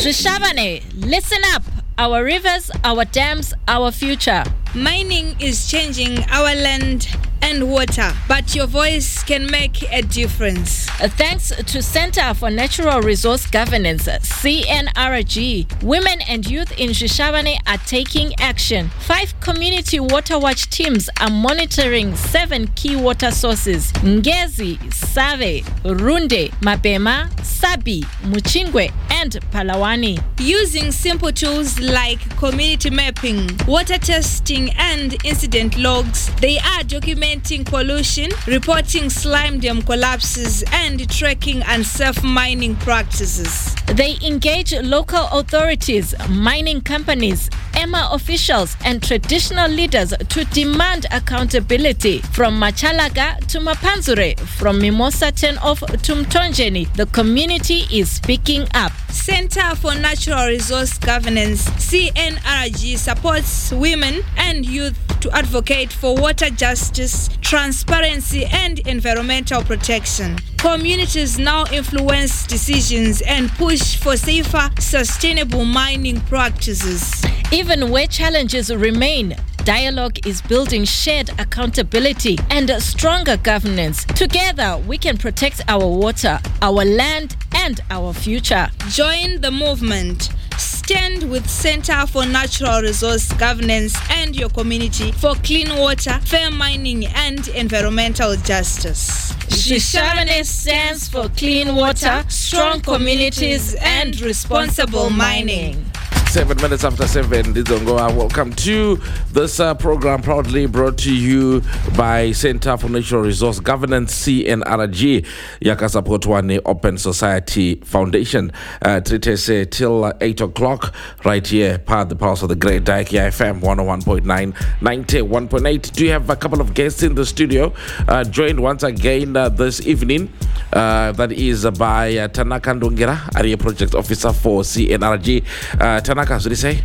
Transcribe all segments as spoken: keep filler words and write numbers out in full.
Shishavane, listen up. Our rivers, our dams, our future. Mining is changing our land and water, but your voice can make a difference. Uh, Thanks to Center for Natural Resource Governance, C N R G, women and youth in Shishavane are taking action. Five community water watch teams are monitoring seven key water sources: Ngezi, Save, Runde, Mapema, Sabi, Muchingwe, and Palawani. Using simple tools like community mapping, water testing, and incident logs, they are documenting pollution, reporting slime dam collapses, and tracking unsafe mining practices. They engage local authorities, mining companies, E M A officials, and traditional leaders to demand accountability. From Machalaga to Mapanzure, from Mimosa Turn-Off to Mtonjeni, the community is speaking up. Center for Natural Resource Governance, C N R G, supports women and youth to advocate for water justice, transparency, and environmental protection. Communities now influence decisions and push for safer, sustainable mining practices. Even where challenges remain, dialogue is building shared accountability and stronger governance. Together, we can protect our water, our land, and our future. Join the movement. Stand with Center for Natural Resource Governance and your community for clean water, fair mining, and environmental justice. Shishavane stands for clean water, strong communities, and responsible mining. Seven minutes after seven, Dizongoa. Welcome to this uh, program, proudly brought to you by Center for Natural Resource Governance, C N R G, Yakasapotwane Open Society Foundation. Uh, Tritese till uh, eight o'clock, right here, part the pulse of the Great Dyke F M one oh one point nine, ninety-one point eight. Do you have a couple of guests in the studio? Uh, joined once again uh, this evening. Uh, that is uh, by uh, Tanaka Ndongera, Area Project Officer for C N R G. Uh, Tanaka, what do you say?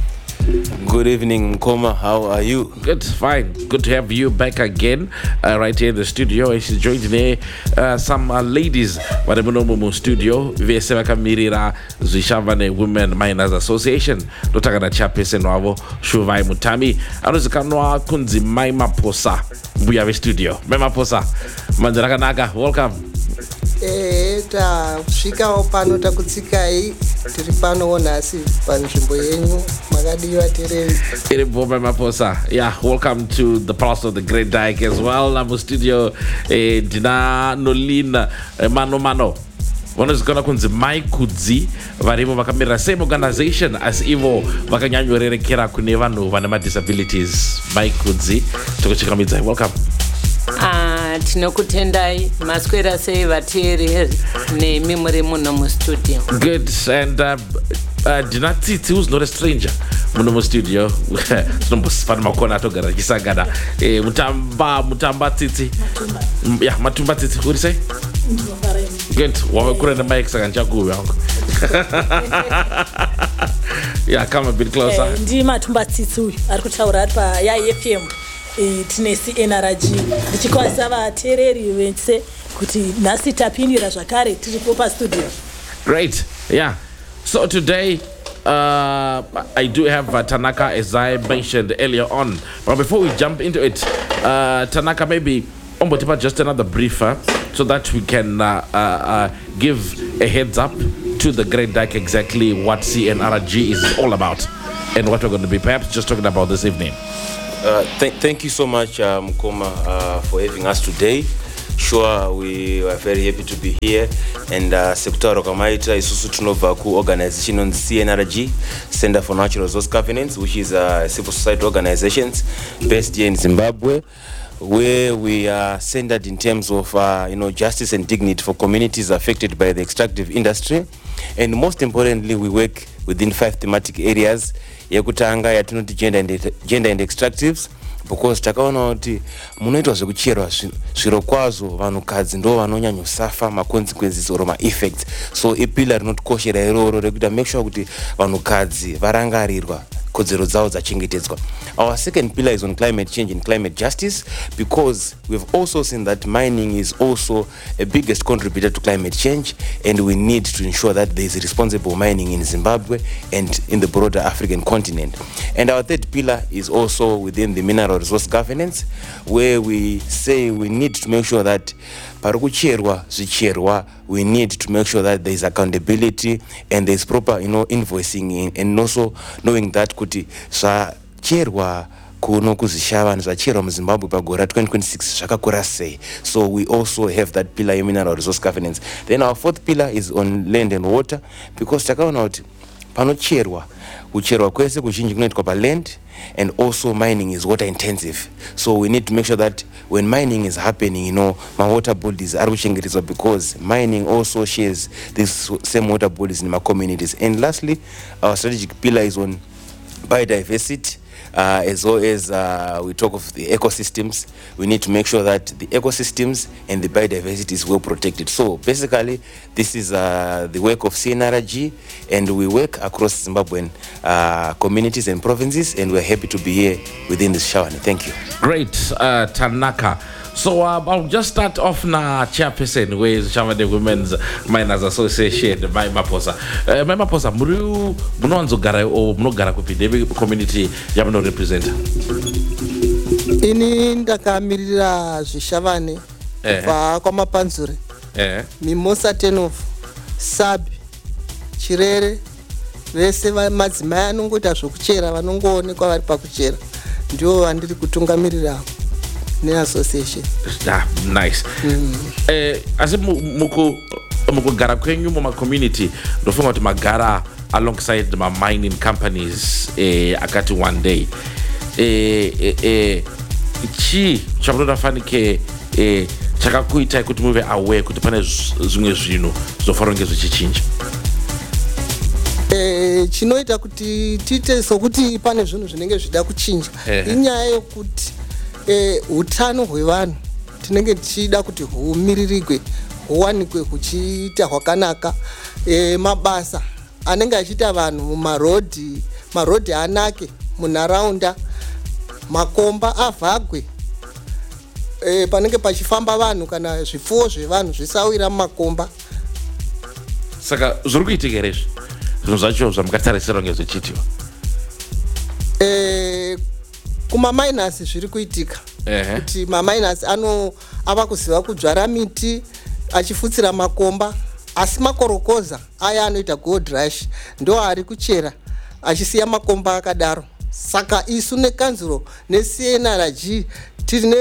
Good evening, Nkoma. How are you? Good, fine. Good to have you back again, uh, right here in the studio. And she's joined me, uh, some uh, ladies, Wadamunomumu studio, Vesevaka Mirira, Zishavane Women Miners Association, Dotagana Chairperson Wavo, Shuvai Mutami, Anuzikanwa Kunzi Maima Posa, Buyawe studio. Maima Posa, Mandaraka Naga, welcome. Eh, ta svikawo pano takutsikai tiri pano nasi panzvimbo yenyu makadiwa tereri. Iri Boba Maposa. Yeah, welcome to the pulse of the Great Dyke as well. I'm studio eh, Dina Nolina eh, Mano Mano. Vanozikana kunzi Maikudzi varivo vakamira same organization as ivo vakanyanyorerekera kune vanhu vane disabilities. Maikudzi tokuchikamidza. Welcome. Ah, tinokutendai maswera sei vateereri nemi muri muno mustudio. Good. And uh, uh, Dinatiti, who's not a stranger, muno mu studio. Tinombosipana makona atogara chisagada. Eh, mutamba mutamba titi. Yeah, matumba titi. What do you say? Good. Wamekura na mic saka nchakuwa. Yeah, come a bit closer. Eh, ndi matumba titi uyu ari kutaura ari pa ya F M. Tine C N R G ndichikwasa vateereri vese kuti nhasi tapindira zvakare tiripo pastudio. Great. Yeah. So today uh, I do have uh, Tanaka, as I mentioned earlier on. But before we jump into it, uh, Tanaka, maybe Ombotipa just another briefer so that we can uh, uh, uh, give a heads up to the Great Dyke exactly what C N R G is all about and what we're going to be perhaps just talking about this evening. Uh, th- thank you so much, um, Nkoma, uh, for having us today. Sure, we are very happy to be here. And uh, Sekuta Rokamaita isusu tunobva ku organization on C N R G, Center for Natural Resource Governance, which is a civil society organization based here in Zimbabwe, where we are centered in terms of uh, you know, justice and dignity for communities affected by the extractive industry. And most importantly, we work within five thematic areas. Yekutanga yatinoti gender and gender and extractives, because takaona kuti munoitwa zvekucherwa zviro kwazvo vanhukadzi ndo vanonyanyosafa ma consequences or ma effects. So ipila rinokoshera iroro rekuti make sure kuti vanhukadzi varangarirwa kodzero dzavo dzachengetedzwa. Our second pillar is on climate change and climate justice, because we've also seen that mining is also a biggest contributor to climate change, and we need to ensure that there is responsible mining in Zimbabwe and in the broader African continent. And our third pillar is also within the mineral resource governance, where we say we need to make sure that parukucherwa zvicherwa, we need to make sure that there is accountability and there is proper, you know, invoicing in, and also knowing that kuti zvacherwa kuno kuzishava nezvacherwa muZimbabwe pagore twenty twenty-six zvakakura sei. So we also have that pillar in mineral resource governance. Then our fourth pillar is on land and water, because takaona kuti panocherwa kucherwa kwese kuzhinji kunoitwa pa land, and also mining is water intensive. So we need to make sure that when mining is happening, you know, my water bodies are kuchengetedzwa, because mining also shares these same water bodies in my communities. And lastly, our strategic pillar is on biodiversity. Uh, as well as uh, we talk of the ecosystems, we need to make sure that the ecosystems and the biodiversity is well protected. So basically, this is uh, the work of C N R G, and we work across Zimbabwean uh, communities and provinces, and we're happy to be here within this Shawani. Thank you. Great, uh, Tanaka. So uh, I'll just start off na chairperson with Shavane Women's Miners Association, Mai Maposa. Uh, Mai Maposa, muru munoanzo gara o munogara kupi debe community yamuno represent. Ini ndakamirira zvishavane Eh. kubva kwamapanzure, Eh. Mimosa Tenofu, Sabi, Chirere, vese va- madzimai anongoita zvokuchera, vanongoonekwa vari pakuchera, ndio vandiri kutungamirira neassociation. Ah, nice. Mm. Eh, asi muku mukugara kwenyu muma community ndofunga kuti magara alongside my mining companies eh, akati one day eh, eh, eh, chi chamunofanike eh, chakakuitai kuti muve aware kuti pane z- zvimwe zvinhu zvofanira kunge zvichichinja. Eh, chinoita kuti tiite sokuti pane zvinhu zvinenge zvida kuchinja Ehe. inyaya yokuti eh, utano hwevanhu tinenge tichida kuti humiririgwe, huwanikwe huchiita hwakanaka. Eh, mabasa anenge achiita vanhu mumarodhi, marodhi anake munharaunda, makomba avhagwe, eh, panenge pachifamba vanhu kana zvipfuwo zvevanhu zvisawira mumakomba. Saka zviri kuitika here izvi zvinhu zvacho zvamukatarisira kunge zvichiitiwa? Eh, kumaminers zviri kuitika Ehe. kuti maminers ano ava kuziva kudzvara miti achifutsira makomba, asi makorokoza aya anoita gold rush ndo ari kuchera achisiya makomba akadaro. Saka isu nekanzuro ne-C N R G tine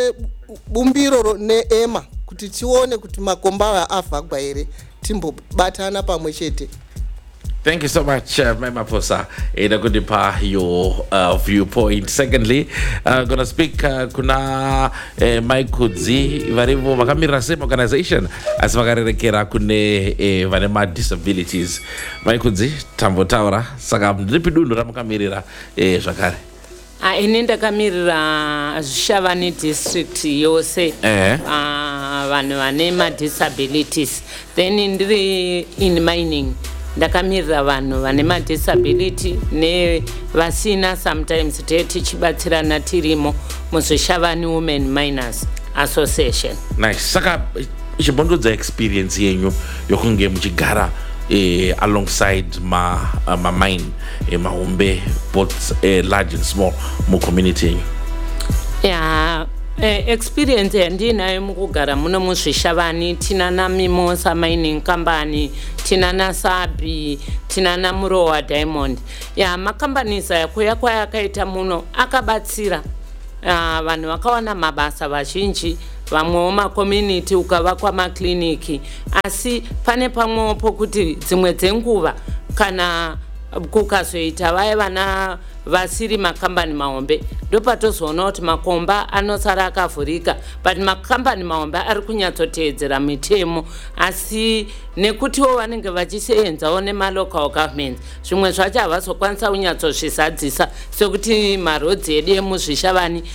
bumbiro neema kuti tione kuti makomba aya avhagwa here, timbobatana pamwe chete. Thank you so much, uh, Mai Maposa, ina kundipa your uh, viewpoint. Secondly, I'm uh, going to speak uh, kuna eh, Mai Kudzi varivo vakamirira same organization asi vakarerekera kune eh, vane madisabilities. Mai Kudzi, tambotaura, saka ndiripi dunhu ramukamirira eh, zvakare? Ah, ini ndakamirira Shavani district yose Eh. ah, vanhu vane madisabilities, then ndiri in mining ndakamirira vanhu vane madisability nevasina, sometimes tee tichibatsirana tirimo muzvishavani Women Miners Association. Nice. Saka ichibondodza experience yenyu yokunge muchigara eh, alongside ma uh, ma mine eh, mahombe both eh, large and small mu community yenyu. Yeah, eh, experience yandinayo mukugara muno muzvishavani, tina na Mimosa Mining Company, tina na Sabi, tina na Murowa Diamond. Yeah, makambanisa yakuya kwayakaita muno akabatsira uh, vanhu vakawana mabasa vazhinji, vamwewo macommunity ukavakwa makliniki, asi pane pamwewo pokuti dzimwe dzenguva kana kukazoita vaya vana vasiri makambani mahombe ndopatozoona kuti makomba anosara akavhurika, but makambani mahombe ari kunyatsoteedzera mitemo, asi nekutiwo vanenge vachisevenzawo nemalocal government zvimwe zvacho havazokwanisa kunyatsozvizadzisa, sekuti marodzi edu emuzvishavani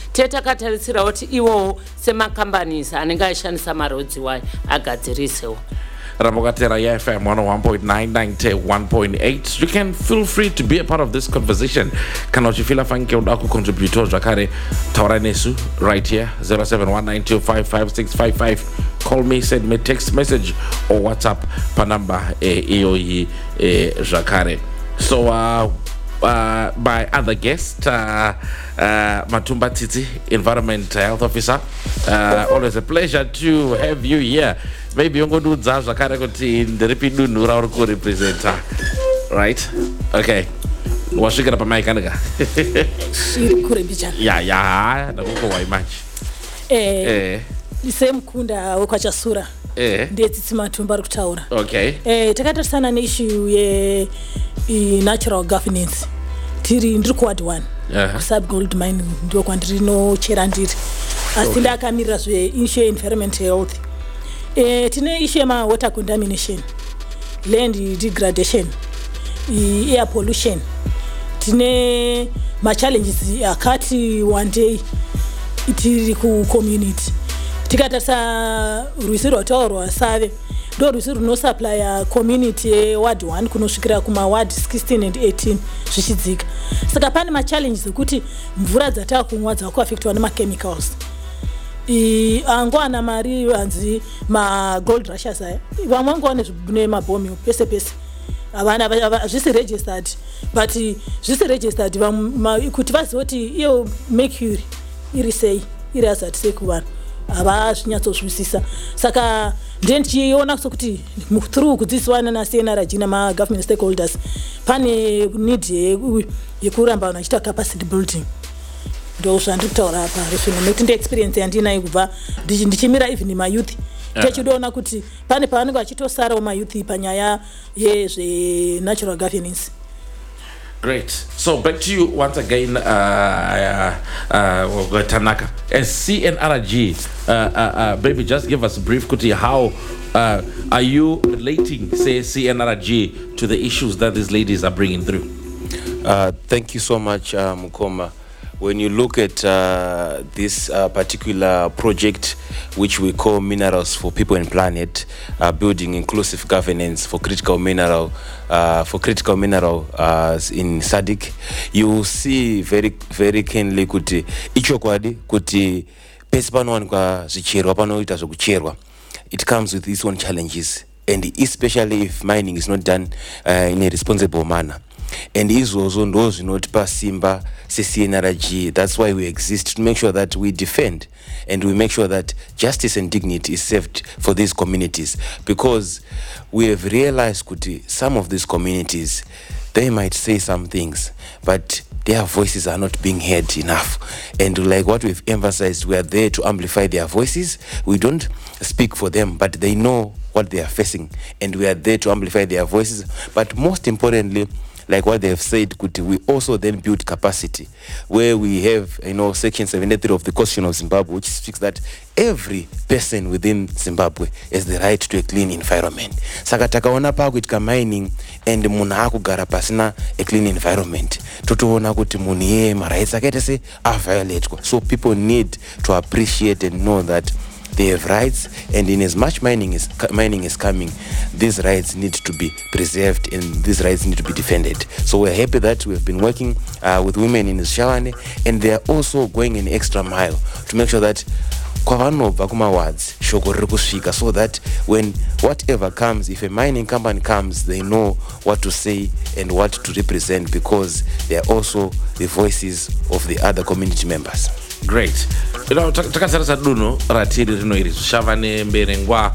tetakatarisira kuti iwowo semakambanisi anenge aishandisa marodzi wayo agadzirisewo. Ramokatera F M one oh one point nine, ninety-one point eight. You can feel free to be a part of this conversation. Kana uchifila fanke udaku contributor Jakare Tauranesu right here zero seven one nine two five five six five five. Call me, send me text message or WhatsApp panamba e eoi e Jakare. So uh Uh, my other guest, uh, uh, Matumba Titi, Environment Health Officer. Uh, always a pleasure to have you here. Maybe you're going to do Zakara in the repeat Nura representer. Right? Okay. What's up, my Kanaga? Yeah, yeah, the book why much. Eh, the same Kunda Okachasura. Eh, Ndeti Matumba kutaura. okay. Eh, takata sana ni issue ye i natural governance. Tiri ndiri quad one. Uh-huh. Sub gold mine ndio kwandiri no chera ndiri. Asinda akamira zve issue environment health. Eh, tine issue ma water contamination, land degradation, air pollution. Tine ma challenges akati one day itiri ku community. Tikatasa ruisiro toro save do ruisiro no supply ya community ward one kunosvikira kuma ward sixteen and eighteen zvichidzika. Saka pane ma challenges kuti mvura dzata kumwa dzako affectwa nema chemicals. I angwana mari vanzi ma gold rushes aya. Vamwe ngone zvine mabhomi pese pese. Avana zvisi registered but zvisi registered kuti vazoti iyo mercury iri sei iri hazard sei kuvanhu. Ava zvinyatsozwisisa. Saka ndichiona kuti through kudzidziswana na C N R G na ma government stakeholders pane need yekuramba vachita capacity building. Ndo zvandiri kutaura apa refino nekuti ndi experience yandinayo kubva ndichimira even ma youth. Techidoona kuti pane pavanenge vachitosarawo ma youth panyaya yezve natural governance. Great. So back to you once again, uh, uh, uh, Tanaka. As C N R G, uh, uh, uh, baby, just give us a brief, Kuti, how uh, are you relating, say, C N R G to the issues that these ladies are bringing through? Uh, thank you so much, uh, Mukoma. When you look at uh, this uh, particular project, which we call Minerals for People and Planet, uh, building inclusive governance for critical mineral, uh, for critical mineral uh, in S A D C, you will see very, very keenly kuti icho kwadi kuti pesi panowanikwa zvicherwa panoita zvokucherwa. It comes with its own challenges, and especially if mining is not done uh, in a responsible manner. And izvozvo ndo zvinotipa simba se-C N R G. That's why we exist, to make sure that we defend and we make sure that justice and dignity is saved for these communities, because we have realized kuti some of these communities, they might say some things, but their voices are not being heard enough. And like what we've emphasized, we are there to amplify their voices. We don't speak for them, but they know what they are facing, and we are there to amplify their voices. But most importantly, like what they have said, could we also then build capacity, where we have, you know, Section seventy-three of the Constitution of Zimbabwe, which speaks that every person within Zimbabwe has the right to a clean environment. Saka takaona pa kuitika mining and munhu akugara pasina a clean environment, totoona kuti munhu iye marights akaita se aviolated. So people need to appreciate and know that they have rights, and in as much mining is mining is coming, these rights need to be preserved and these rights need to be defended. So we're happy that we've been working uh, with women in Shawane, and they are also going an extra mile to make sure that kwavanobva kumawards shoko riri kusvika, so that when whatever comes, if a mining company comes, they know what to say and what to represent, because they are also the voices of the other community members. Great. You know, takasarasa duno ratiri rino iri Shavane Mberengwa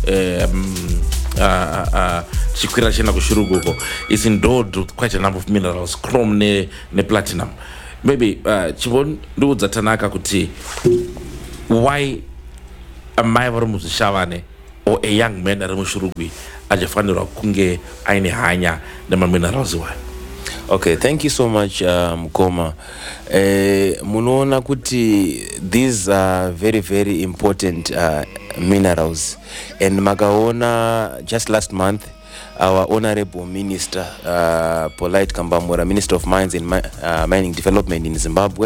um uh uh chikwira chena kushuruguko is endowed quite a number of minerals, chrome ne ne platinum. Maybe uh chibon ndudza Tanaka kuti why a maivaru Shavane or a young man ari mushurugwi ajafanira kunge aine hanya nema minerals wa. Okay, thank you so much, um, Mukoma. Uh, munoona kuti these are very, very important uh, minerals. And Magaona, just last month, our Honorable Minister, uh, Polite Kambamura, Minister of Mines and Mi- uh, Mining Development in Zimbabwe,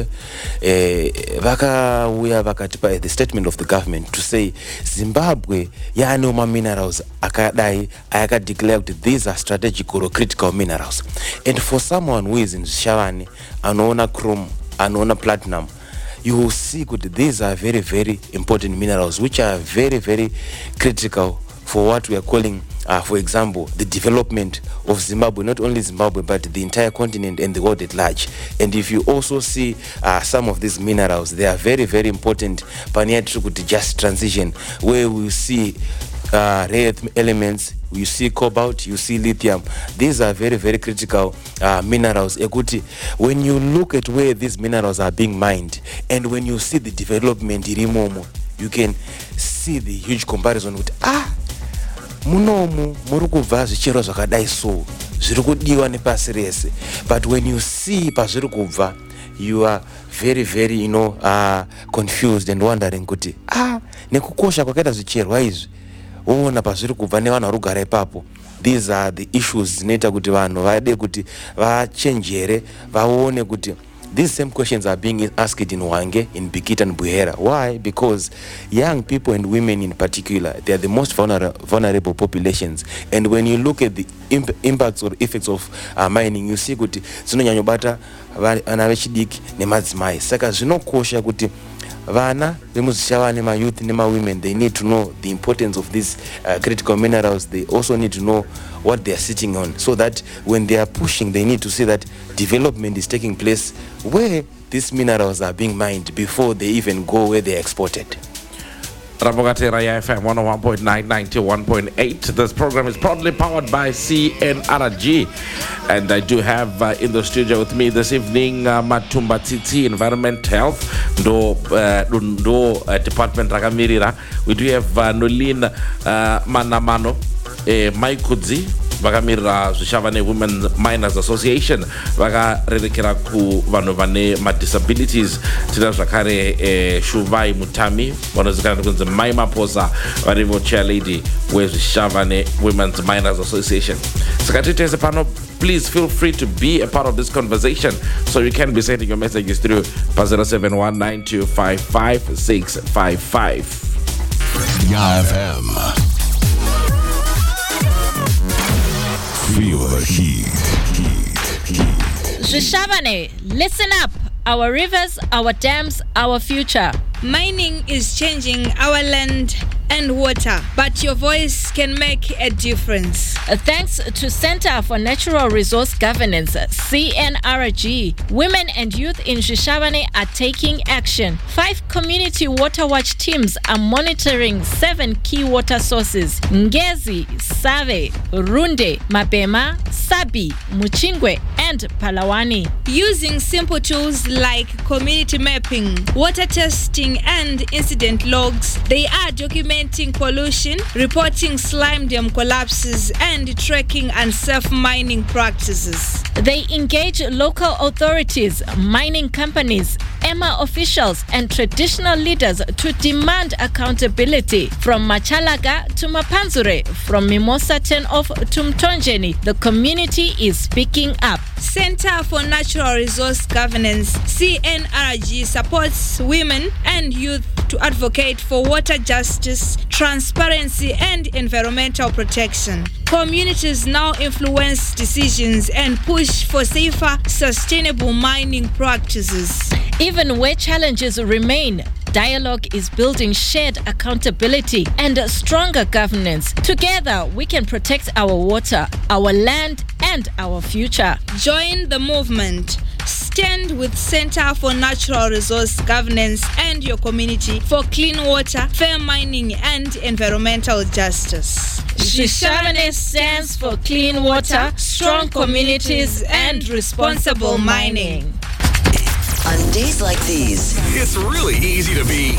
uh, vaka we have vakatipa the statement of the government to say Zimbabwe yani uma minerals akadai aka declared these are strategic or critical minerals, and for someone who is in Shavani anaona chrome, anaona platinum, you will see good these are very very important minerals which are very very critical for what we are calling uh, for example the development of Zimbabwe, not only Zimbabwe but the entire continent and the world at large. And if you also see uh, some of these minerals, they are very very important pania to just transition where we see uh, rare elements, you see cobalt, you see lithium. These are very very critical uh, minerals. Ekuti, when you look at where these minerals are being mined and when you see the development irimomo, you can see the huge comparison with ah munomu muri kubva zvichero zvakadai so zviri kudiwa nepasi rese, but when you see pazviri kubva you are very very you know uh, confused and wondering kuti ah nekukosha kwakaita zvicherwa izvi woona pazviri kubva nevanhu vari kugara ipapo. These are the issues dzinoita kuti vanhu vade kuti vachenjere vaone kuti these same questions are being asked in Hwange, in Bikita and Buhera. Why? Because young people and women in particular, they are the most vulner- vulnerable populations. And when you look at the imp- impacts or effects of uh, mining, you see kuti zinonyanyobata vana vechidiki nemadzimai. Saka zvinokosha kuti vana vemuzishavane, ma youth nema women, they need to know the importance of these uh, critical minerals. They also need to know what they are sitting on, so that when they are pushing, they need to see that development is taking place where these minerals are being mined before they even go where they are exported. Rabokatera F M one oh one point nine, ninety-one point eight. This program is proudly powered by C N R G. And I do have uh, in the studio with me this evening uh, Matumba Titi, Environment Health, Ndo, uh, Ndo uh, Department Rakamirira. We do have uh, Nolin uh, Manamano, uh, Maikudzi, vakamirira zvishavane Women Miners Association, vakarerekera ku vanhu vane madisabilities. Tina zvakare eh, Shuvai Mutami vanozivikanwa kunzi Mai Maposa, varivo chairlady wezvishavane Women's Miners Association. Saka titese pano, please feel free to be a part of this conversation, so you can be sending your messages through zero seven one nine two five five six five five. Y F M. Feel the heat, heat, heat. Zvishavane, listen up. Our rivers, our dams, our future. Mining is changing our land and water, but your voice can make a difference. Uh, Thanks to Center for Natural Resource Governance, C N R G, women and youth in Zvishavane are taking action. Five community water watch teams are monitoring seven key water sources: Ngezi, Save, Runde, Mapema, Sabi, Muchingwe, and Palawani. Using simple tools like community mapping, water testing, and incident logs, they are documenting pollution, reporting slime dam collapses, and tracking unsafe mining practices. They engage local authorities, mining companies, E M A officials, and traditional leaders to demand accountability. From Machalaga to Mapanzure, from Mimosa ten off to Mtonjeni, the community is speaking up. Center for Natural Resource Governance, C N R G, supports women and youth to advocate for water justice, transparency, and environmental protection. Communities now influence decisions and push for safer, sustainable mining practices. Even where challenges remain, dialogue is building shared accountability and stronger governance. Together, we can protect our water, our land, and our future. Join the movement. Stand with Center for Natural Resource Governance and your community for clean water, fair mining, and environmental justice. Zvishavane stands for clean water, strong communities, and responsible mining. On days like these, It's really easy to be.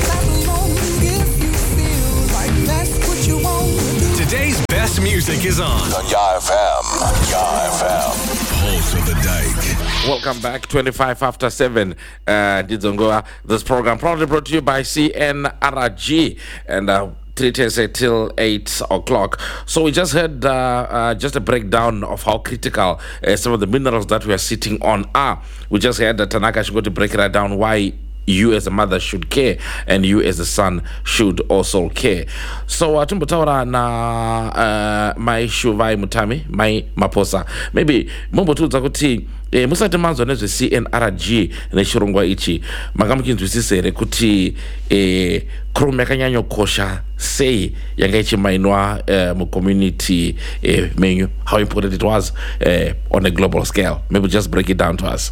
Today's best music is on. Y F M. Y F M. Pulse of the Dike. Welcome back, twenty-five after seven. Uh, Dizongoa. This program proudly brought to you by C N R G. And uh, treat us till eight o'clock. So we just heard uh, uh, just a breakdown of how critical uh, some of the minerals that we are sitting on are. We just heard that Tanaka should go to break that down, why you as a mother should care and you as a son should also care. So atumbutaura na uh, mai Shuvai Mutami, mai Maposa. Maybe mambo tu zakuti eh, musati manzo nezo C N R G ne shurungwa ichi magamuki ntusisere kuti eh, Chrome yakanyanyo kosha say yanga ichi mainwa uh, mu community eh, menu, how important it was uh, on a global scale. Maybe just break it down to us.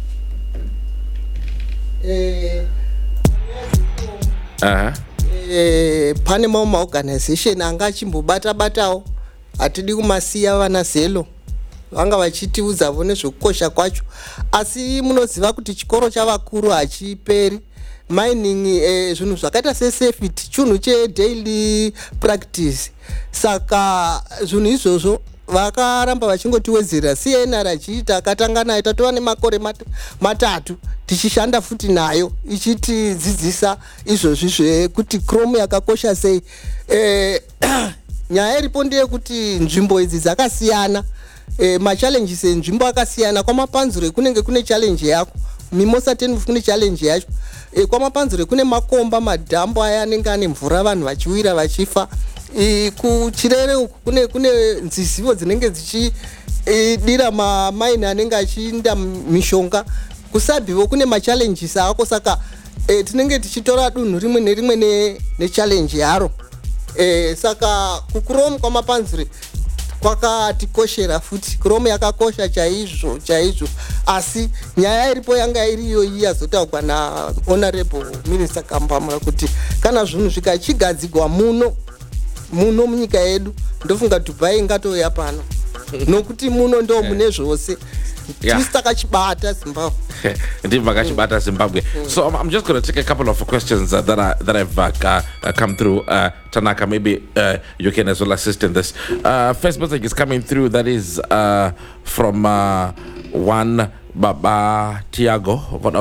Eh, uh-huh. eh, pane mamwe organization anga chimbobata batawo atidi kumasiya vana zelo vanga vachitiudza nezvekukosha kwacho, asi munoziva kuti chikoro chavakuru hachiperi. Mining eh, zvinhu zvakaita sesafety chinhu chedaily practice, saka zvinhu izvozvo vakaramba vachingotiwedzera. C N R G takatanga nayo tatova nemakore mat, matatu tichishanda futi nayo ichitidzidzisa izvozvi zvekuti Chrome yakakosha sei. eh, nyaya iripo ndeyekuti nzvimbo idzi dzakasiyana, eh, machallenges enzvimbo akasiyana. Kwamapanzure kunenge kune challenge yako, Mimosa ten kune challenge yacho. E, kwamapanzure kune makomba madhambo aya anenge ane mvura vanhu vachiwira vachifa. E, kuchirere uku kune kune nzizivo dzinenge dzichidira mamaini anenge achiinda mishonga. Kusabhivo kune machallenges ako, saka e, tinenge tichitora dunhu rimwe nerimwe ne, ne challenge yaro. E, saka kuChrome kwamapanzure kwakatikoshera futi. Chrome yakakosha chaizvo chaizvo, asi nyaya iripo yanga iriyo iyi yazotaurwa na Honorable Minister Kambamura kuti kana zvinhu zvikachigadzigwa muno muno munyika yedu, ndofunga Dubai ingatouya pano nokuti muno ndo mune zvose. Yeah. Tisakachibata Zimbabwe. Zimbabwe. Zimbabwe. So um, I'm just going to take a couple of questions uh, that, I, that have uh, uh, come through. Uh, Tanaka, maybe uh, you can as well assist in this. Uh, first message is coming through, that is uh, from uh, one Baba Tiago.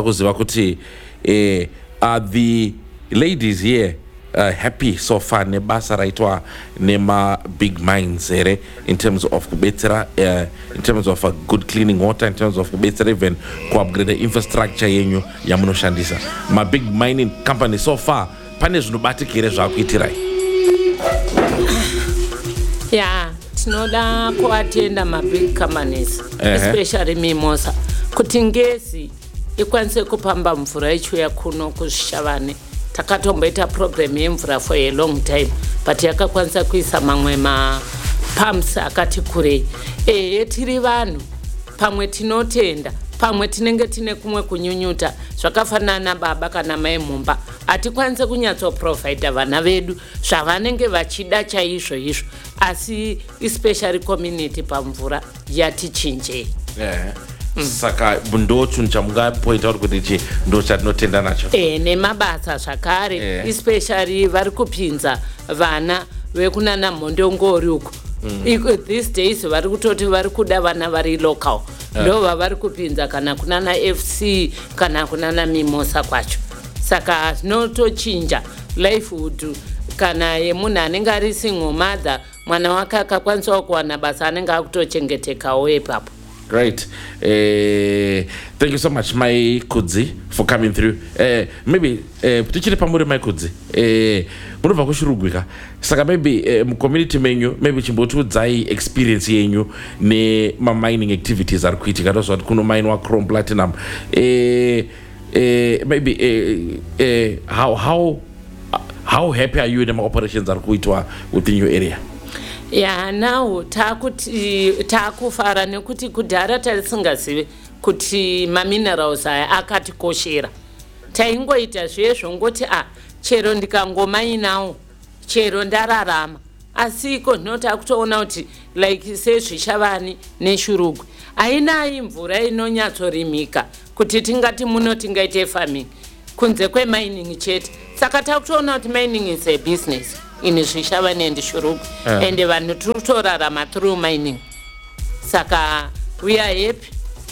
Uh, are the ladies here Uh, happy so far nebasa raitwa nema big minds ere in terms of kubetera uh, in terms of uh, good cleaning water, in terms of kubetera even ku upgrade the infrastructure yenyu yamunoshandisa ma big mining company so far pane zvinobatikire zvakuitirai? Yeah, tinoda kuatenda ma big companies, uh-huh. especially Mimosa, kuti ngezi ikwanise kupamba mvura ichiuya kuno kuzvishavane. Takatomboita problem yemvura for a long time, but yakakwanisa kuisa mamwe ma pumps akati kurei. Eh, tiri vanhu pamwe tinotenda, pamwe tinenge tine kumwe kunyunyuta zvakafanana baba kana mai mumba, atikwanise kunyatso provide vana vedu zvavanenge vachida chaizvo izvo, asi especially community pamvura yatichinje. Yeah. Mm. Saka ndo chinhu chamungapoita kuti ichi ndo chatinotenda nacho. Eh, nemabasa zvakare, yeah. especially vari kupinza vana vekunana Mhondongori uko. Mm. These days vari kutoti vari kuda vana vari local. Yeah. Ndo vavari kupinza kana kunana F C kana kunana Mimosa kwacho. Saka zvinotochinja livelihood kana yemunhu anenge ari single mother, mwana wake akakwanisa kuwana basa anenge akutochengetekawo ipapo. Great. Uh, thank you so much, my Kudzi, for coming through. Uh, maybe tichiri pamuri my Kudzi. Eh, munobva kushurugwika. Saka maybe uh, community menu, maybe chimbotudzai experience yenyu ne ma mining activities are kuitika ndozvati kuno mine wa Chrome Platinum. Eh, eh, maybe eh, eh, how how how happy are you in the operations are kuitwa within your area? Yeah, now takuti takufara nekuti kudhara tarisingazive kuti ma minerals aya akatikoshera. Taingoita zvezvo ngoti ah chero ndikangomainawo chero ndararama. Asiko ndinoti kutoona kuti like sezvishavani neshurugwi ainayi mvura inonyatsorimika kuti tingati muno tingaite farming kunze kwe mining chete. Saka takutoona kuti mining is a business in Zvishavane and Shurugwi, yeah. and vanhu tiri kutorarama through mining. Saka we are happy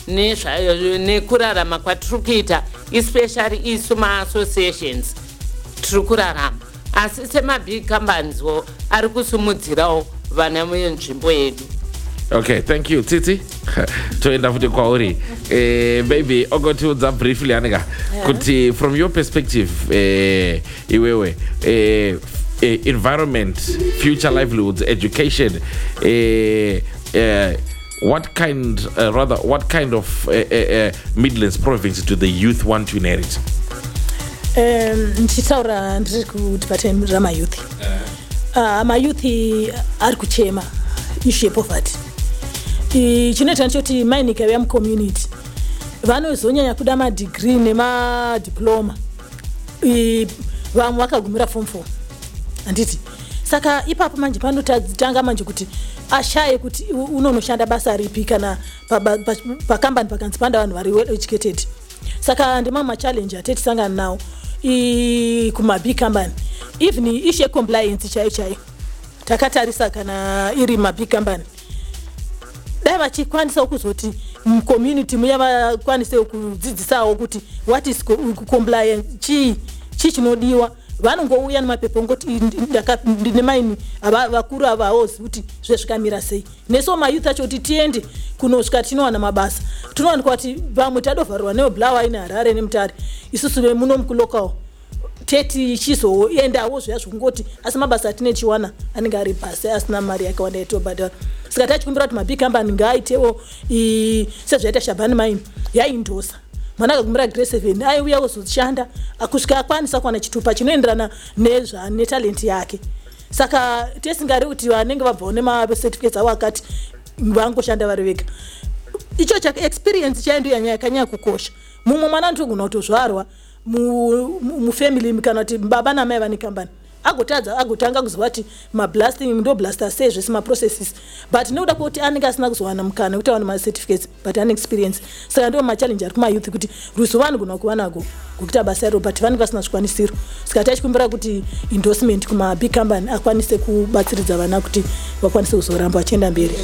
nekurarama kwatiri kuita, especially isu ma associations tiri kurarama. asi semabig companieswo ari kusumudzirawo vana venzvimbo yedu. Okay, thank you Titi. Toenda futi kwauri. Eh baby, ogotiudza briefly anega kuti from your perspective eh iwewe eh Uh, environment, future livelihoods, education, uh, uh, what kind, uh, rather, what kind of uh, uh, uh, Midlands province do the youth want to inherit? Ndichitaura ndiri kudepartment ramayouth. Mayouth ari kuchema issue yepoverty. Chinoita ndechoti mainika vemucommunity vanozonyanya kuda madegree nemadiploma, vamwe vakagumira form four. Anditi saka ipapo manje panotanga manje kuti ashaye kuti unonoshanda basa ripi kana pakambani pakanzi panda vanhu vari well educated. Saka ndima ma challenge ateti sangana nawo i kuma big company even issue compliance chai chai takatarisa kana iri ma big company dai vachikwanisa kuzoti mu community muya vakwanise kudzidzisawo kuti what is compliance chi chi chinodiwa. Vanongouya nemapepo ngoti ndine maini vakuru avaozi kuti zvezvikamira sei. Neso mayouth acho kuti tiende kunosvika tinowana mabasa. Tinowanikwa kuti vamwe tadovharwa neBulawayo neHarare neMutare. Isusu vemuno mukulokawo teti chizoendawo zviya zvekungoti asi mabasa atine chiwana anenge ari pasi asina mari yakawanda yetobhadhara. Saka tachikumbira kuti mabig company ngaaitewo sezvaita Shabani Mine yaindosa. Mwana akagumira grade seven aiuya kuzoshanda akusvika akwanisa kuwana chitupa chinoenderana nezva netalent yake. Saka tesingari kuti vanenge vabvawo nemacertificates avo akati vangoshanda vari vega. Icho cha experience chaendo yanya yakanyanya kukosha. Mumwe mwana ndogona kutozvarwa mufamily kana kuti baba namai vane kambani agotadza agotanga kuziva kuti mablasting ndo blaster sei zvese maprocesses but nekuda kuti anenge asina kuzowana mukana kuti awane macertificates but ane experience. Saka ndo machallenge ari kumayouth kuti ruso vanogona kuwanako ngokuita basa iro but vanenge vasina zvikwanisiro. Saka tachikumbira kuti endorsement kuma big company akwanise kubatsiridza vana kuti vakwanise kuzoramba vachienda mberi.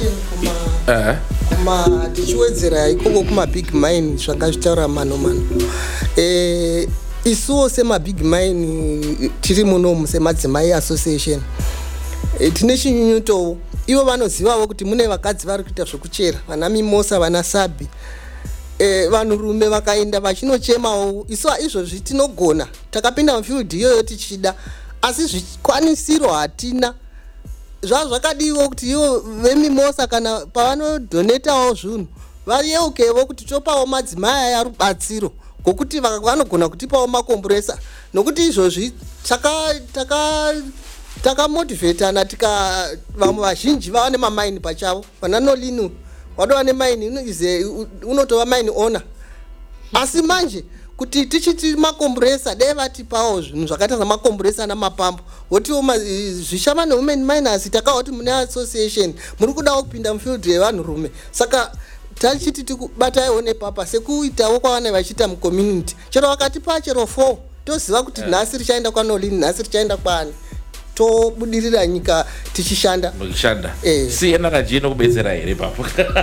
Kuma tichiwedzera ikoko kuma big mine zvakazvitaura mano mano eh isuwo semabig mine tiri muno semadzimai association e, tine chinyunyuto ivo vanozivawo kuti mune vakadzi vari kuita zvokuchera vana Mimosa vana Sabi e, vanhurume vakaenda vachinochemawo isu izvozvi tinogona takapinda mufield iyoyo tichida asi zvikwanisiro hatina. Zvazvakadiwo kuti ivo veMimosa kana pavanodonetawo zvinhu variyeukewo kuti topawo madzimai aya rubatsiro ngokuti vanogona kutipawo makompresa nokuti izvozvi taka taka takamotivetana tika vamwe vazhinji vava nemamaini pachavo vana Nolinu wadova nemaini ize unotova maini owner asi manje kuti tichiti makompresa dai vatipawo zvinhu zvakaita samakompresa namapambo wotiwo zvishama newomen miners takawa kuti mune association muri kudawo kupinda mufield yevanhurume. Saka tachiti tikubataiwo nepapa sekuitawo kwavana vachiita mucommunity chero vakatipa chero four toziva kuti nhasi richaenda kwaNolini nhasi richaenda kwaani tobudirira nyika tichishanda muchishanda si ena rajino kubetsera here papo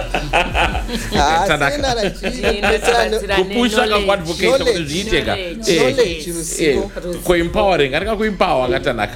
kupusha kakwadvocate kuti zviiteka kuempowering atika kuempower katanaka.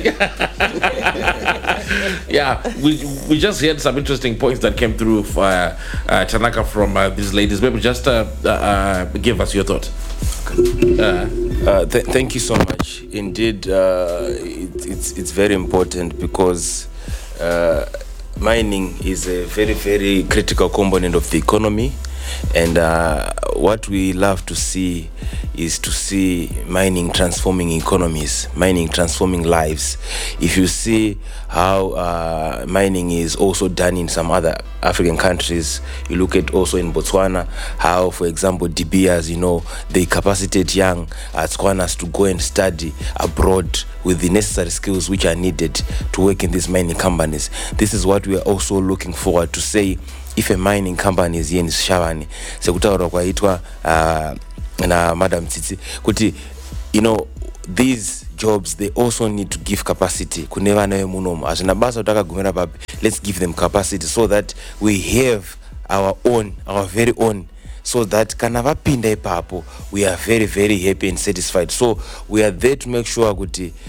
Yeah, we we just heard some interesting points that came through for, uh, uh, Tanaka from uh, these ladies. Maybe just uh, uh, give us your thought. Uh, uh, th- thank you so much. Indeed, uh, it, it's it's very important because uh, mining is a very very critical component of the economy, and uh, what we love to see is to see mining transforming economies, mining transforming lives. If you see how uh, mining is also done in some other African countries, you look at also in Botswana, how, for example, De Beers, you know, they capacitate young Tswanas to go and study abroad with the necessary skills which are needed to work in these mining companies. This is what we are also looking forward to say. If a mining company is here in Shabani, sekutaura kwaitwa uh, na Madam Tsitsi kuti, you know, these jobs they also need to give capacity kuneva nayo munomu azvina basa takagumira papi. Let's give them capacity so that we have our own, our very own, so that kana vapinda ipapo we are very very happy and satisfied. So we are there to make sure kuti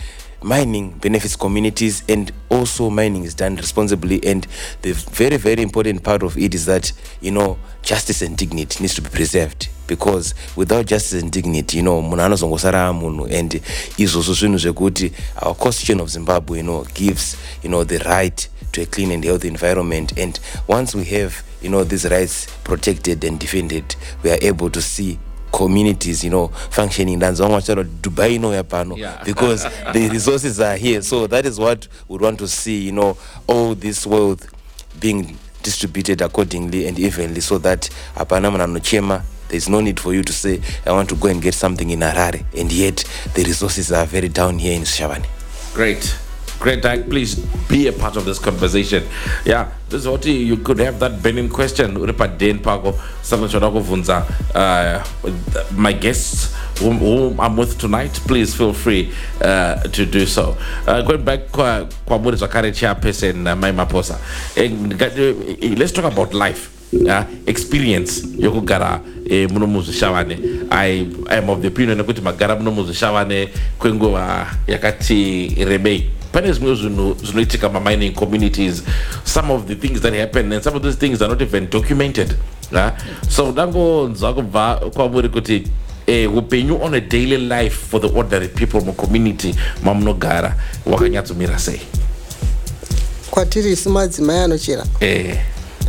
mining benefits communities, and also mining is done responsibly. And the very, very important part of it is that, you know, justice and dignity needs to be preserved, because without justice and dignity, you know, munhu anozongosara munhu. And izvozvo zvinhu zvekuti our constitution of Zimbabwe, you know, gives, you know, the right to a clean and healthy environment. And once we have, you know, these rights protected and defended, we are able to see communities, you know, functioning. Dubai, no, Yeah. because the resources are here. So that is what we want to see, you know, all this wealth being distributed accordingly and evenly, so that there's no need for you to say, I want to go and get something in Harare, and yet the resources are very down here in Shabane. Great. Great, Doug. Please be a part of this conversation. Yeah, this is what you, you could have that burning question. Uh, my guests whom, whom I'm with tonight, please feel free uh, to do so. Uh, going back, kwa Muri Zakari chairperson Maima Posa. Let's talk about life. Uh, experience yokugara eh, muno muzishavane. I am of the opinion kuti magara muno muzishavane kwenguva yakati rebei. Pane zvimwe zvinhu zvinoitika mining communities, some of the things that happen, and some of those things are not even documented. Uh, so ndangonzwa kubva kwamuri kuti eh, upenyu on a daily life for the ordinary people mu community mamunogara wakanyatsomira sei? Kwatiri isu madzimai anochera. Eh.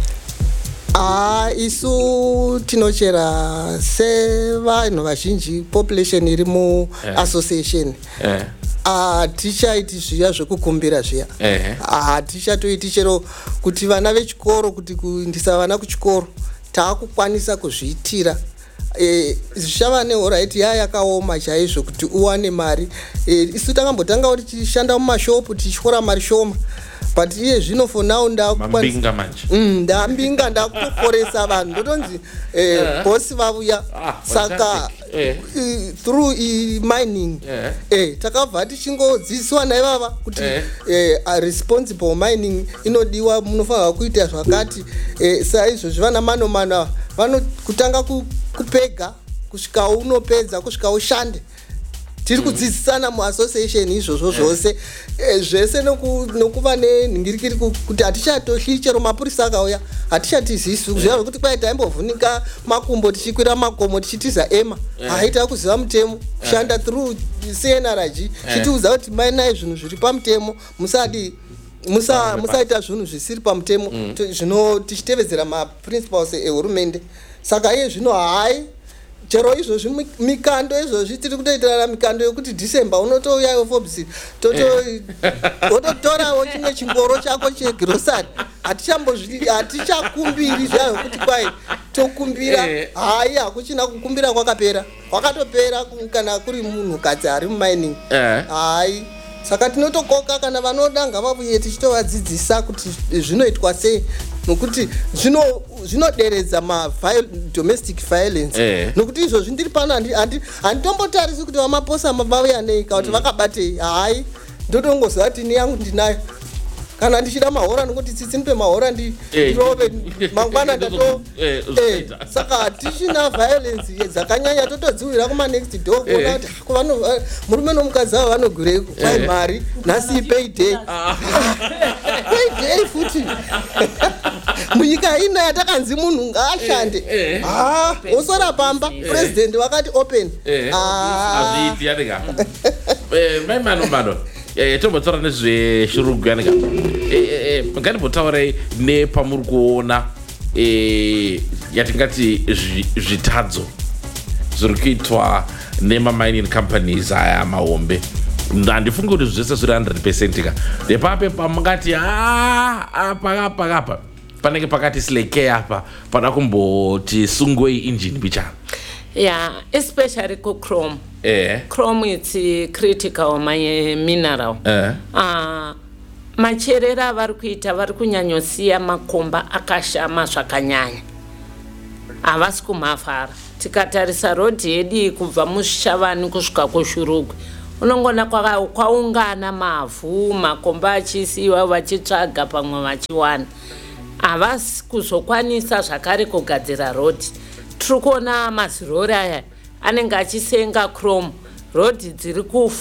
Ah, isu tinochera sevanhu vazhinji population iri mu Eh. association. Eh. Hatichaiti zviya zvekukumbira zviya. Hatichatoiti chero kuti vana vechikoro, kuti kuendesa vana kuchikoro taakukwanisa kuzviitira. Eh, zvichava nehoraiti yaya yakaoma chaizvo kuti uwane mari. Eh, isu takambotanga kuti tichishanda mumashopu tichitora mari shoma. But iye zvino for now ndakukwanisa manje. Mm, ndambinga ndakutokoresa vanhu ndotonzi eh boss vavuya. Saka eh. through i mining yeah. eh takabva tichingodzidziswa naivava kuti eh. eh a responsible mining inodiwa munofanira kuita zvakati. Eh saizvo zvivana mano mano vano kutanga kupega kusvika unopedza kusvika ushande. Tiri kudzidzisana mu association izvozvo zvose zvese nokuva nenhingirikiri kuti hatichatohli chero mapurisa akauya hatichatizisu zviya kuti kwai taimbovhunika makumbo tichikwira makomo tichitiza ema haita kuziva mutemo kushanda through C N R G chitiudza kuti mainai zvinhu zviri pamutemo musadi musa musaita zvinhu zvisiri pamutemo zvino tichitevedzera maprinciples ehurumende. Saka iye zvino hai chero izvozvi mikando izvozvi tiri kutoitirana mikando yokuti December unotouyayo Forbes toto wototorawo chimwe chingoro chako chegrocery. Hatichambozvi hatichakumbiri zvayo kuti kwai tokumbira. Hai, hakuchina kukumbira kwakapera, kwakatopera kana kuri munhukadzi ari mumining. Hai, saka tinotokoka kana vanoda ngavavuye tichitovadzidzisa kuti zvinoitwa sei, nokuti zvino zvinoderedza ma domestic violence. Eh. Nokuti izvozvi ndiri pano handitombotarisi kuti vamaposa mavauya nei kana kuti vakabatei. Hai, ndotongoziva kuti ni yangu ndinayo. Kana ndichida mahora nokuti tsitsi nipe mahora ndirove mangwana ndato. Saka tichina violence dzakanyanya totodziwira kuma next door kuona kuti kuvano murume nomukadzi avo vanogureko kwai mari nhasi payday. Payday futi. Munyika ino yatakanzi munhu ngaashande. Ah, osora pamba president wakati open. Ah. Azviiti yanika. Eh, maimano mano. Eh, tombotaura nezveshurungu yanika. Eh, ngandimbotaurei nepamuri kuona eh yatingati zvitadzo zviri kuitwa nemamining companies aya mahombe. Ndandifunga kuti zvese zviri one hundred percent ka. Ndepape pamungati ah apa apa apa. Panenge pakati slake apa pada kumboti sungwei engine bichana. Yeah, especially ku chrome. Eh. Chrome is critical my mineral. Eh. Ah, macherera vari kuita vari kunyanyosiya makomba akashama zvakanyanya. Havasi kumafara. Tikatarisa road yedu kubva muShavani kusvika kuShurugwe. Unongona kwaka kwaungana mavhu makomba achisiwa vachitsvaga pamwe vachiwana. Havasi kuzokwanisa zvakare kugadzira road. Tiri kuona mazirori aya anenge achisenga chrome, road dziri kufa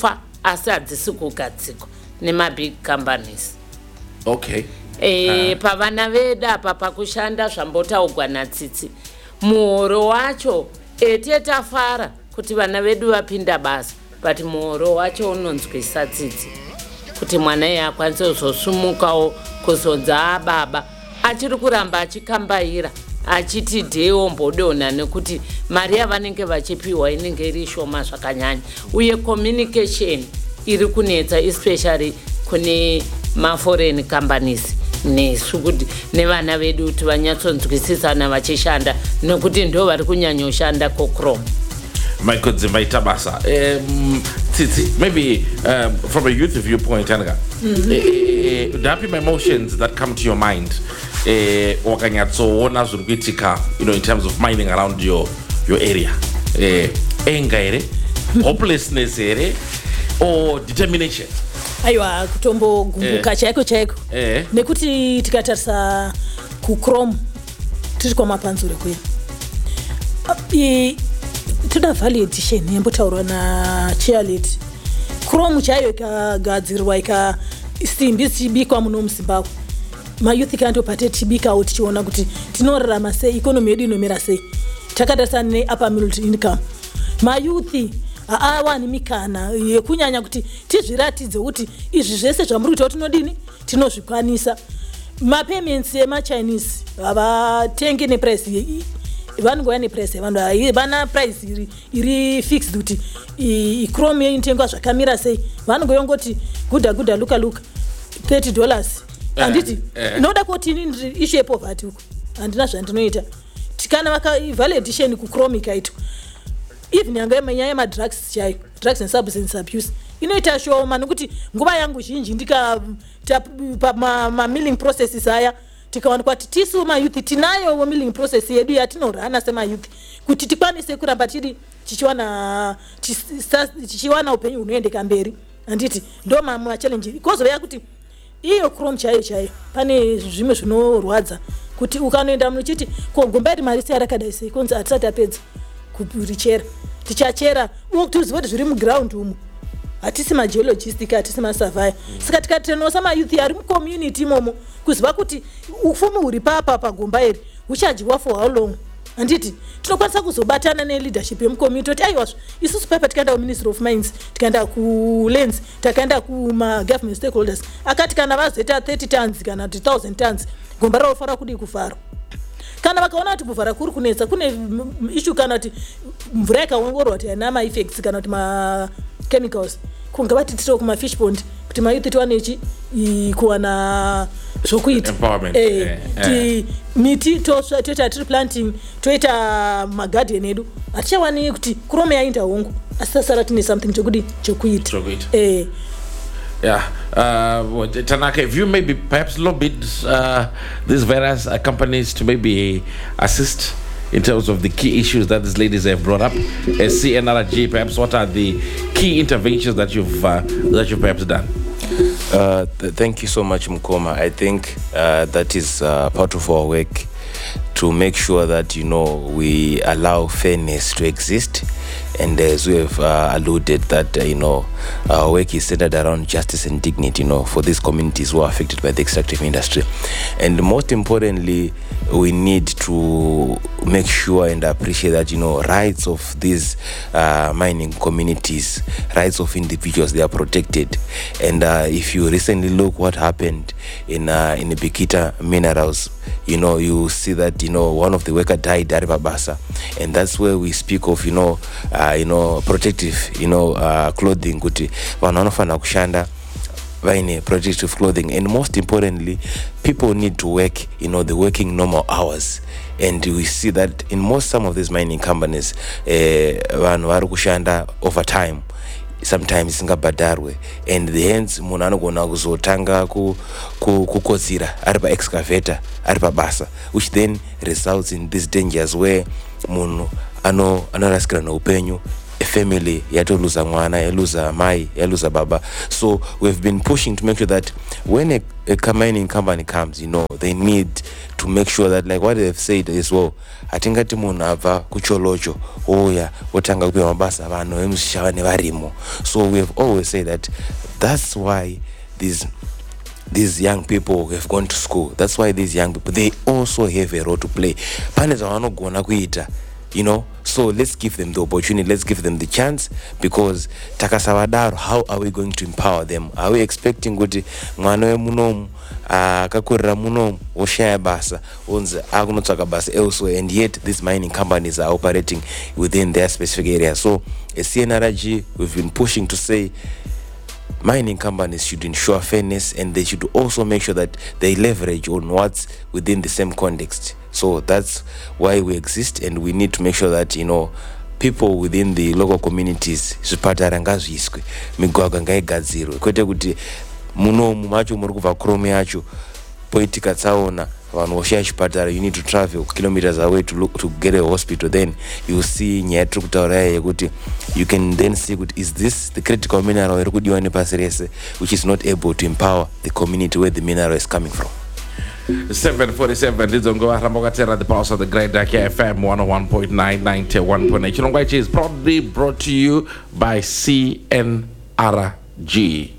asi hadzisi kugadzikwa nemabig companies. Okay. E, uh. pavana vedu apa pakushanda zvambotaugwa natsitsi, muhoro wacho ete tafara kuti vana vedu vapinda basa, but muhoro wacho unonzwisa tsitsi kuti mwana iye akwanise kuzosumukawo kuzonza baba achiri kuramba achikambaira achiti dheo mbodona, nekuti mari yavanenge vachipiwa inenge iri shoma zvakanyanya, uye communication iri kunetsa especially kune maforeign companies nesu kuti nevana vedu kuti vanyatsonzwisisana vachishanda, nekuti ndo vari kunyanyoshanda koChrome. Michael Dzimbaita basa. Um, Tsitsi, maybe um, from a youth viewpoint, Anaga, mm-hmm. eh, eh, there are emotions that come to your mind, eh, you know, in terms of mining around your your area. Eh, anger, hopelessness, or determination. Aiwa kutombo gumbuka eh. chaiko chaiko eh. nekuti tikatarisa kuChrome tiri kwamapanzure kuya toda value addition yambotaurwa naCheerlead. Chrome chayo ikagadzirwa ikasimbi tichibikwa muno muZimbabwe, mayouth kandopate tichibikawo tichiona kuti tinorarama sei, ikonomi yedu inomira sei, takatarisana neupper middle income. Mayouth haawani mikana yekunyanya kuti tizviratidze kuti izvi zvese zvamuri kuita tinodini tinozvikwanisa. Mapayments ema-Chinese havatengi neprice, vanongouya neprice yavanhu, havana price iri, iri fixed kuti iChrome inotengwa zvakamira sei, vanongoyongoti guda guda luka luka thirty dollars. Handiti noda kuti ini issue yepoverty uko handina zvandinoita. Tikana vaka value addition kuChrome ikaitwa, even yanga manyaya ma drugs chayo, drugs and substance abuse inoita shoma, nekuti nguva yangu zhinji ndika pa ma, ma milling processes haya tikaona kuti tisu ma youth tinayo milling process yedu yatinorana sema youth kuti tikwanise kuramba tiri tichiwana tichiwana upenyu unoendeka mberi. Handiti ndo ma challenge ikozoya kuti iyo Chrome chayo chayo pane zvimwe zvinorwadza kuti ukanoenda muchiti ko gombari mari yarakadai sei kunzi atisati apedza kurichera, tichachera ukutuziva kuti zviri muground umu hatisi mageologist, hatisi masurveyor. Saka tikatenosa mayouth ari mucommunity imomo kuziva kuti ufumi huri papa pagomba iri huchadyiwa for how long. Handiti tinokwanisa kuzobatana neleadership yemucommunity kuti aiwa isusu papa tikaenda kuministry of mines, tikaenda kulands, takaenda kumagovernment stakeholders, akati kana vazoita thirty tons kana one thousand tons gomba rinofara kudi kufara. Kana vakaona kuti kuvhara kuri kunetsa, kune issue kana kuti mvura yakaongorwa kuti haina ma effects kana kuti ma chemicals, kunga vati tiro kuma fish pond kuti mayouth tiwanechi kuwana zvokuita eh, ti miti toita tree planting, toita magarden edu, hatichawani kuti Chrome yainda hongo asi tasara tine something chokudi chokuita eh. Yeah, uh, Tanaka, if you maybe perhaps lobbied uh, these various uh, companies to maybe assist in terms of the key issues that these ladies have brought up as C N R G, perhaps what are the key interventions that you've uh, that you've perhaps done? Uh, th- thank you so much, Mukoma. I think uh, that is uh, part of our work to make sure that, you know, we allow fairness to exist. And as we have uh, alluded that, uh, you know, our work is centered around justice and dignity, you know, for these communities who are affected by the extractive industry. And most importantly, we need to make sure and appreciate that, you know, rights of these uh, mining communities, rights of individuals, they are protected. And uh, if you recently look what happened in uh, in the Bikita minerals, you know, you see that, you know, one of the workers died at Babasa. And that's where we speak of, you know, uh, you know, protective, you know, uh, clothing, kuti vanofana kushanda vaine protective clothing. And most importantly, people need to work, you know, the working normal hours. And we see that in most some of these mining companies, vanhu vari kushanda overtime, sometimes isingabhadharwe, and the hence munhu anogona kuzotanga kukodzira ari pa-excavator ari pabasa, which then results in these dangers where munhu anorasikira neupenyu, a family yatoluza mwana, yaluza mai, yaluza baba. So we've been pushing to make sure that when a a mining company comes, you know, they need to make sure that, like what they've said as well, atingati munhu abva kucholocho ouya otanga kupiwa mabasa vanhu vemushavane varimo. So we have always said that that's why these these young people have gone to school. That's why these young people, they also have a role to play. Pane zvavanogona kuita, you know. So let's give them the opportunity, let's give them the chance, because takasavadaro, how are we going to empower them? Are we expecting kuti mwana wemunomu akakurira munomu oshaya basa onzi akunotsvaka basa elsewhere, and yet these mining companies are operating within their specific area? So as C N R G, we've been pushing to say mining companies should ensure fairness, and they should also make sure that they leverage on what's within the same context. So that's why we exist, and we need to make sure that, you know, people within the local communities, zvipatara ngazviiswe, migwagwa ngaigadzirwe, kwete kuti munomu macho muri kubva Chrome yacho poitika tsaona vanhu voshaya chipatara, you need to travel kilometers away to look to get a hospital. Then you see nyaya tiri kutaura yekuti you can then see kuti is this the critical mineral iri kudiwa nepasi rese, which is not able to empower the community where the mineral is coming from. seven forty-seven Lidzongo Ramokatera, the pulse of the Great Dakar F M one oh one point nine, ninety-one point eight. Chilongwa is proudly brought to you by C N R G.